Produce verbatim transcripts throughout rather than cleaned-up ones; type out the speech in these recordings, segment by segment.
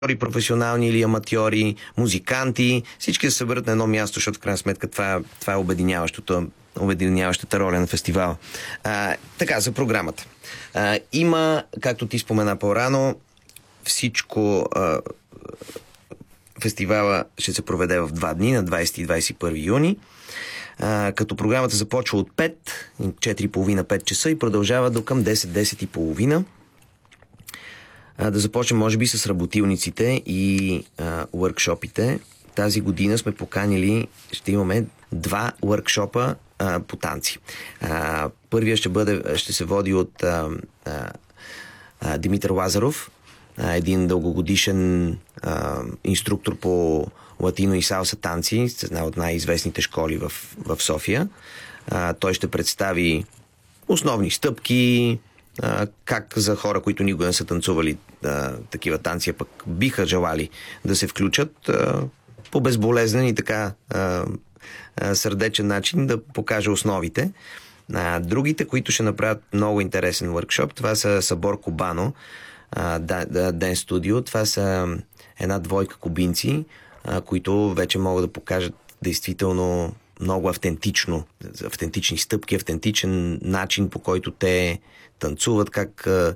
професионални или аматьори, музиканти, всички да се съберат на едно място, защото в крайна сметка това, това е обединяващото, обединяващата роля на фестивала. А, така, за програмата. А, има, както ти спомена по-рано, всичко... А, фестивала ще се проведе в два дни, на двайсети и двайсет и първи юни, а, като програмата започва от пет, четири и половина пет часа и продължава до към десет, десет и половина. А, да започнем, може би, с работилниците и а, уъркшопите. Тази година сме поканили, ще имаме два уъркшопа а, по танци. А, първия ще бъде, ще се води от а, а, а, Димитър Лазаров, а, един дългогодишен а, инструктор по латино и салса танци, с една от най-известните школи в, в София. А, той ще представи основни стъпки, а, как за хора, които никога не са танцували а, такива танци, а пък биха желали да се включат а, по безболезнен и така а, а, сърдечен начин да покаже основите. А, другите, които ще направят много интересен workshop, това са Събор Кубано, Ден Студио. Това са една двойка кубинци, а, които вече могат да покажат действително много автентично, автентични стъпки, автентичен начин, по който те танцуват, как а,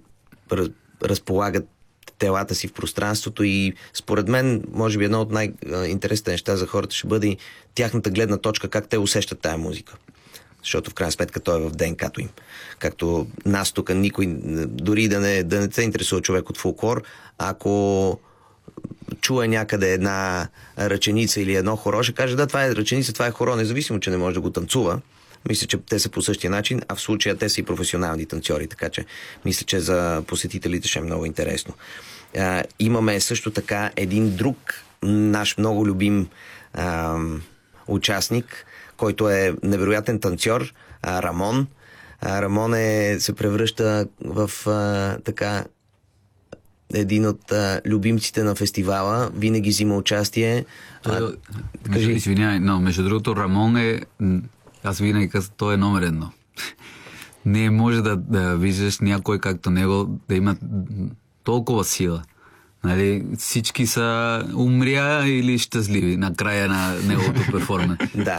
разполагат телата си в пространството и според мен, може би едно от най-интересните неща за хората ще бъде тяхната гледна точка, как те усещат тая музика. Защото в крайна сметка той е в ДНК-то им. Както нас тук никой, дори да не, да не се интересува човек от фолклор, ако чуе някъде една ръченица или едно хоро, ще каже, да, това е ръченица, това е хоро, независимо, че не може да го танцува. Мисля, че те са по същия начин, а в случая те са и професионални танцори, така че мисля, че за посетителите ще е много интересно. А, имаме също така един друг наш много любим а, участник, който е невероятен танцор, а, Рамон. А, Рамон е, се превръща в а, така един от а, любимците на фестивала. Винаги взима участие. Той, а, кажи. Извинявай, но между другото Рамон е, аз винаги казвам, той е номер едно. Не може да, да виждаш някой както него да има толкова сила. Нали, всички са умря или щастливи на края на неговото перформанс. Да.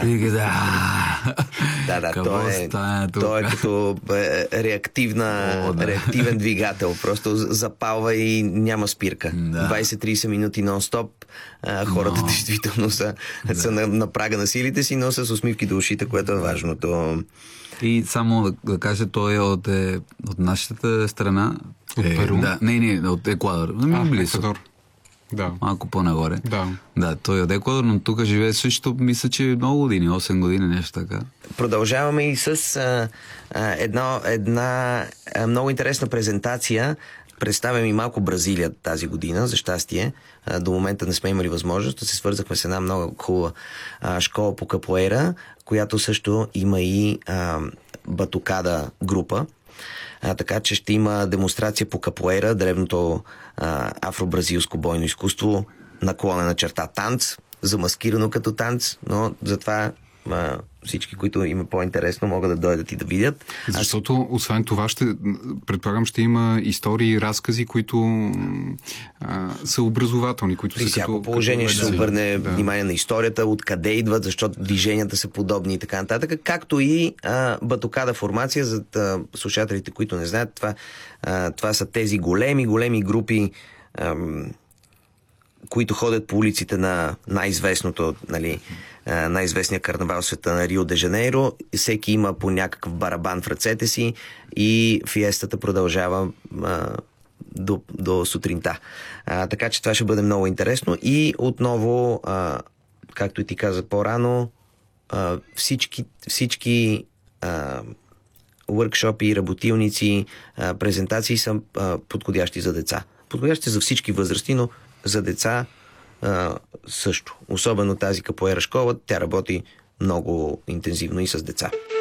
Да, да, той е, той е като реактивна, О, да. реактивен двигател. Просто запалва и няма спирка. Да. двайсет-трийсет минути нон-стоп. Хората но... действително са, да. са на, на прага на силите си, но с усмивки до ушите, което е важното. И само да, да кажа, той е от, е, от нашата страна. От е, Перу? Да, не, не, от Еквадор. А, Еквадор. Да. Малко по-нагоре. Да. Да, той е от Еквадор, но тук живее също, мисля, че много години, осем години, нещо така. Продължаваме и с а, а, едно, една а, много интересна презентация. Представям и малко Бразилия тази година, за щастие. А, до момента не сме имали възможност. Да се свързахме с една много хубава а, школа по капоейра, която също има и а, батукада група. А, така че ще има демонстрация по капоейра, древното а, афро-бразилско бойно изкуство, наклонена черта танц, замаскирано като танц, но затова а, всички, които има по-интересно, могат да дойдат и да видят. Защото, Аз... освен това, ще, предполагам, ще има истории и разкази, които а, са образователни, които При са всяко като, положение като... ще се обърне да. внимание на историята, откъде идват, защото движенията са подобни и така нататък, както и а, батукада формация, за а, слушателите, които не знаят, това, а, това са тези големи, големи групи, а, които ходят по улиците на най-известното, нали, най-известния карнавал в света на Рио де Жанейро. Всеки има по някакъв барабан в ръцете си и фиестата продължава а, до, до сутринта. А, така че това ще бъде много интересно. И отново, а, както и ти каза по-рано, а, всички, всички а, workshop-и, работилници, а, презентации са а, подходящи за деца. Подходящи за всички възрасти, но за деца а, също. Особено тази капоера школа, тя работи много интензивно и с деца.